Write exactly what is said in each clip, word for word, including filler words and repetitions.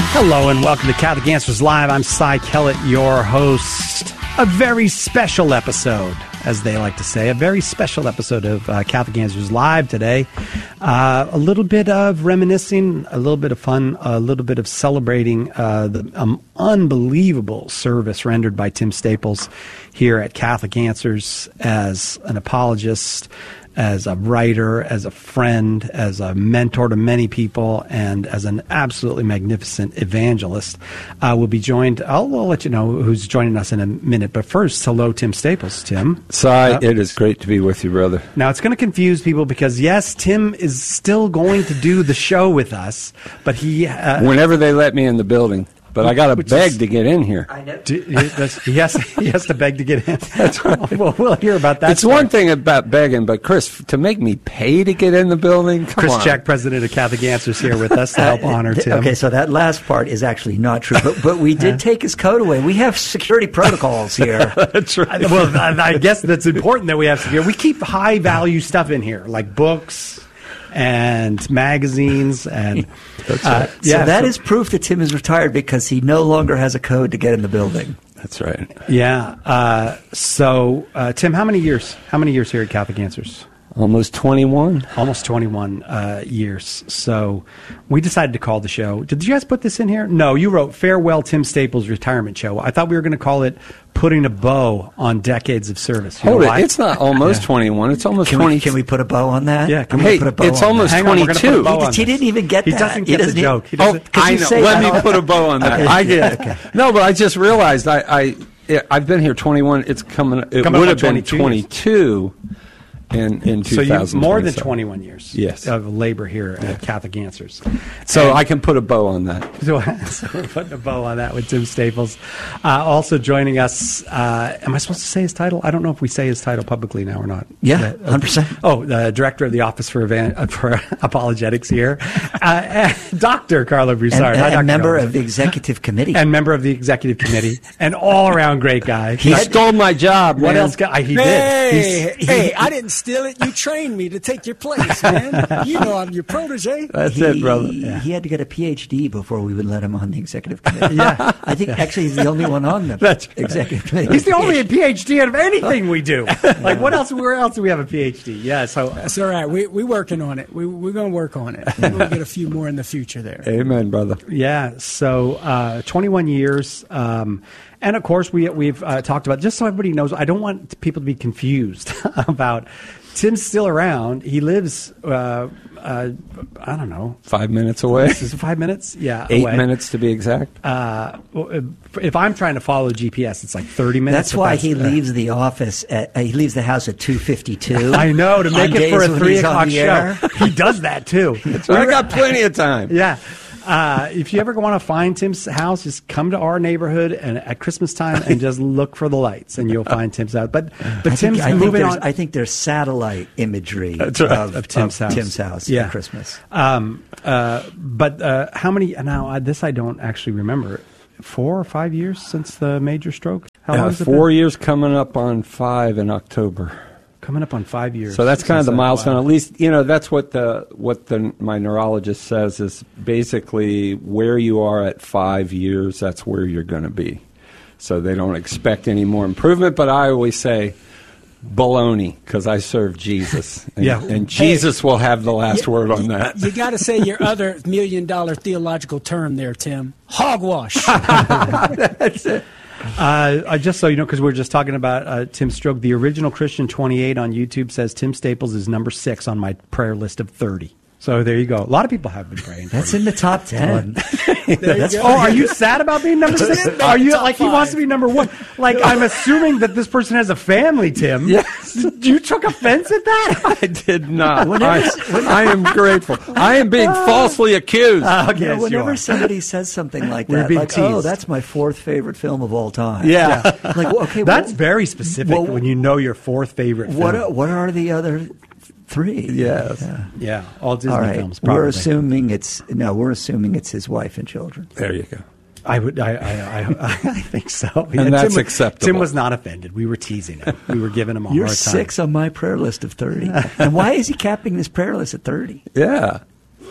Hello and welcome to Catholic Answers Live. I'm Cy Kellett, your host. A very special episode, as they like to say, a very special episode of uh, Catholic Answers Live today. Uh, a little bit of reminiscing, a little bit of fun, a little bit of celebrating uh, the um, unbelievable service rendered by Tim Staples here at Catholic Answers as an apologist, as a writer, as a friend, as a mentor to many people, and as an absolutely magnificent evangelist. Uh, we'll be joined, I'll, I'll let you know who's joining us in a minute, but first, hello, Tim Staples. Tim. Cy, uh, it is great to be with you, brother. Now, it's going to confuse people because, yes, Tim is still going to do the show with us, but he... Uh, Whenever they let me in the building. But I got to beg is, to get in here. I know. Do, he, has, he has to beg to get in. That's right. Well, we'll hear about that. It's story. One thing about begging, but Chris, to make me pay to get in the building? Come Chris on. Jack, president of Catholic Answers, here with us to help honor Tim. Okay, so that last part is actually not true, but, but we did take his coat away. We have security protocols here. That's right. I, well, I, I guess that's important that we have security. We keep high-value stuff in here, like books and magazines, and that's uh, right. yeah, so that so, is proof that Tim is retired because he no longer has a code to get in the building. That's right. Yeah. Uh, so, uh, Tim, how many years? How many years here at Catholic Answers? Almost twenty-one. Almost twenty-one uh, years. So we decided to call the show. Did you guys put this in here? No, you wrote Farewell Tim Staples Retirement Show. I thought we were going to call it Putting a Bow on Decades of Service. You Hold know it. why? It's not almost yeah. twenty-one. It's almost can twenty. We, can we put a bow on that? Yeah. Can hey, we put a bow it's on almost that? twenty-two. On, he, he didn't even get he that. Doesn't he get doesn't the joke. He oh, I know. Say, Let I me put a bow on that. Okay. I get okay. No, but I just realized I, I, yeah, I've been here twenty-one. It's coming. It coming would have been twenty-two. twenty-two. In, in so you more than twenty-one years yes. of labor here at Catholic Answers. So and, I can put a bow on that. So, so we're putting a bow on that with Tim Staples. Uh, also joining us, uh, am I supposed to say his title? I don't know if we say his title publicly now or not. Yeah, one hundred percent. Oh, the Director of the Office for, Evan- uh, for Apologetics here, uh, Doctor Carlo Broussard. And, and, Hi, and member Carlo. of the Executive Committee. And member of the Executive Committee. An all-around great guy. He I, stole my job, What man. else? Got, I, he hey, did. He's, hey, I didn't steal it. You trained me to take your place, man. You know I'm your protege. That's he, it, brother. Yeah. He had to get a P H D before we would let him on the Executive Committee. Yeah. I think actually he's the only one on the That's Executive Committee. He's the only P H D out of anything we do. Like, what else? Where else do we have a P H D? Yeah, so that's all right. We we working on it. We we're gonna work on it. We're gonna get a few more in the future there. Amen, brother. Yeah. So uh, twenty-one years, um, and of course we we've uh, talked about, just so everybody knows. I don't want people to be confused about. Tim's still around. He lives, uh, uh, I don't know. Five minutes away? Is it five minutes? Yeah. Eight away. minutes to be exact. Uh, if I'm trying to follow G P S, it's like thirty minutes. That's why that's, he uh, leaves the office, at, uh, he leaves the house at two fifty-two. I know, to make it for a three o'clock show. He does that, too. So I got plenty of time. Yeah. Uh, if you ever want to find Tim's house, just come to our neighborhood and at Christmas time and just look for the lights, and you'll find Tim's house. But but I Tim's think, I moving think on. I think there's satellite imagery That's right. of, of Tim's of house. Tim's house yeah. at Christmas. Um, uh, but uh, how many? Now uh, this I don't actually remember. Four or five years since the major stroke. How long Uh, has it four been? years coming up on five in October. Coming up on five years. So that's kind of the that. milestone. Wow. At least, you know, that's what the what the my neurologist says is basically where you are at five years. That's where you're going to be. So they don't expect any more improvement. But I always say, baloney, because I serve Jesus, and, Yeah. and Jesus Hey, will have the last you, word on that. You got to say your other million dollar theological term there, Tim. Hogwash. That's it. Uh, uh, just so you know, because we we're just talking about uh, Tim Stroke, the original Christian twenty-eight on YouTube says Tim Staples is number six on my prayer list of thirty. So there you go. A lot of people have been praying for That's him. in the top ten. That's Oh, are you sad about being number six? Make Are you top like he five. wants to be number one? Like I'm assuming that this person has a family, Tim. Yes. You took offense at that? I did not. Whenever- I, I am grateful. I am being falsely accused. Uh, okay, You know, yes, you whenever are. somebody says something like We're that, being like, oh, teased. that's my fourth favorite film of all time. yeah. Like, well, okay, That's well, very specific well, when you know your fourth favorite what film. are, what are the other three? Yes. Yeah. Yeah, all Disney All right. films. Probably. We're assuming it's no. We're assuming it's his wife and children. There you go. I would. I. I. I, I think so. And that's Tim, acceptable. Tim was not offended. We were teasing him. We were giving him a You're hard time. six on my prayer list of thirty. And why is he capping this prayer list at thirty? Yeah.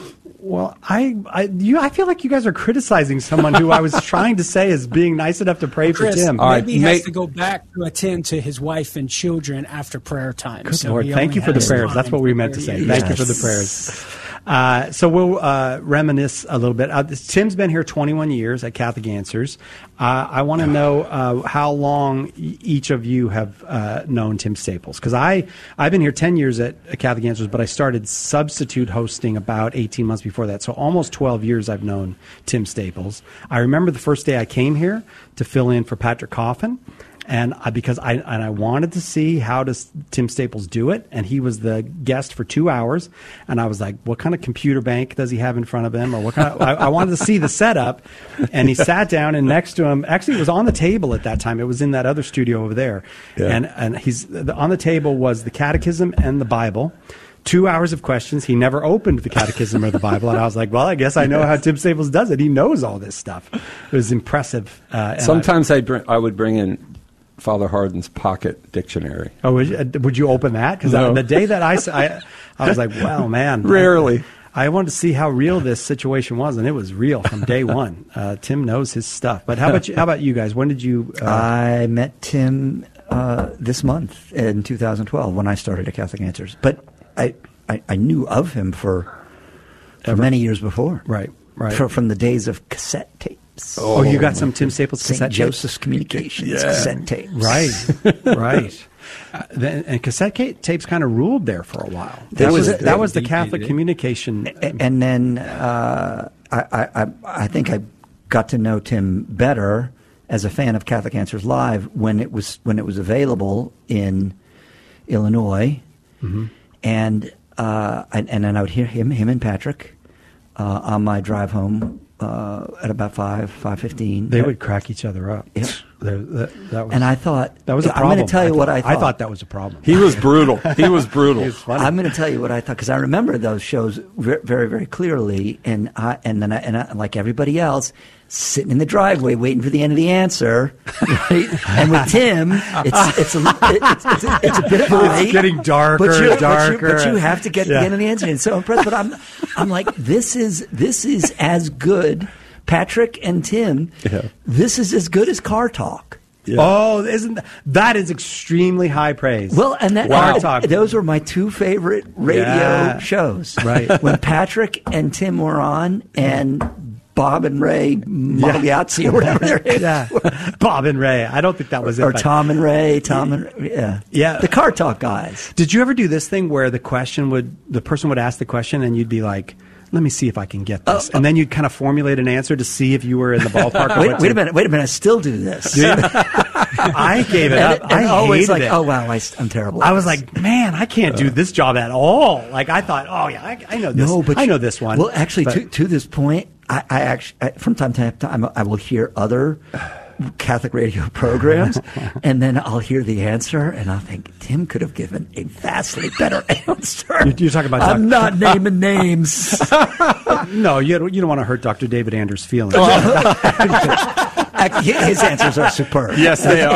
Well, I, I, you, I feel like you guys are criticizing someone who I was trying to say is being nice enough to pray Chris, for Tim. All right, maybe he has make- to go back to attend to his wife and children after prayer time. Good So Lord, he thank only you for the has prayers. time That's what we meant to for say. you. Thank you for the Yes. prayers. Uh, so we'll uh, reminisce a little bit. Uh, Tim's been here twenty-one years at Catholic Answers. Uh, I want to know uh, how long e- each of you have uh, known Tim Staples. Because I, I've been here ten years at Catholic Answers, but I started substitute hosting about eighteen months before that. So almost twelve years I've known Tim Staples. I remember the first day I came here to fill in for Patrick Coffin. And I, because I and I wanted to see how does Tim Staples do it, and he was the guest for two hours, and I was like, what kind of computer bank does he have in front of him, or what kind of? I, I wanted to see the setup, and he sat down, and next to him, actually, it was on the table at that time. It was in that other studio over there, Yeah. and and he's the, on the table was the Catechism and the Bible. Two hours of questions. He never opened the Catechism or the Bible, and I was like, "Well, I guess I know how Tim Staples does it. He knows all this stuff." It was impressive. Uh, and I- Sometimes I bring, I would bring in Father Hardin's pocket dictionary. Oh, would you, uh, would you open that? Because No. the day that I, s- I, I was like, wow, man. Rarely. I, I wanted to see how real this situation was, and it was real from day one. Uh, Tim knows his stuff. But how about you, how about you guys? When did you? Uh, I met Tim uh, this month in two thousand twelve when I started at Catholic Answers. But I, I, I knew of him for, for Ever. many years before. right, right. Fro- from the days of cassette tapes. oh, you got some Tim Staples Saint cassette tapes? Joseph's Communications Yeah. cassette tapes. Right, right. Uh, then, and cassette ca- tapes kind of ruled there for a while. There That was was a- that was the D V D. Catholic communication. A- And then uh, I, I, I, I think I got to know Tim better as a fan of Catholic Answers Live when it was when it was available in Illinois, Mm-hmm. and uh, and, and then I would hear him him and Patrick uh, on my drive home uh, at about five five fifteen. They would crack each other up. Yeah. There- that, that was, And I thought that was a I'm problem. going to tell you I what thought- I thought. I thought that was a problem. He was brutal. He was brutal. It was funny. I'm going to tell you what I thought because I remember those shows very, very, very clearly, and I, and then I, and I, like everybody else, sitting in the driveway waiting for the end of the answer. Right? And with Tim, it's it's a it's, it's, a, it's a bit of a It's wait, getting darker but you, and darker. But you, but you have to get Yeah. the end of the answer. And so impressed. But I'm I'm like this is this is as good. Patrick and Tim, Yeah. this is as good as Car Talk. Oh, isn't that, that is extremely high praise? Well, and that Wow. uh, Talk. those were my two favorite radio Yeah. shows. Right. When Patrick and Tim were on, and Bob and Ray Magliazzi or whatever their names yeah, were. Bob and Ray. I don't think that was it. Or but- Tom and Ray, Tom and yeah, Yeah. the Car Talk guys. Did you ever do this thing where the question would the person would ask the question and you'd be like, "Let me see if I can get this," Oh, and then you'd kind of formulate an answer to see if you were in the ballpark. of Wait, what wait to- a minute, wait a minute. I still do this. I gave it And, up. and I always hated like, it. oh wow, I, am terrible. I at was this. like, man, I can't do this job at all. Like I thought, oh yeah, I, I know this. No, but I you- know this one. Well, actually, But- to, to this point, I, I actually, I, from time to time, I will hear other Catholic radio programs, and then I'll hear the answer, and I'll think Tim could have given a vastly better answer. You're- you're talking about I'm Doc- not naming names. no, you don't, you don't want to hurt Doctor David Anders' feelings. Actually, his answers are superb. Yes, they If-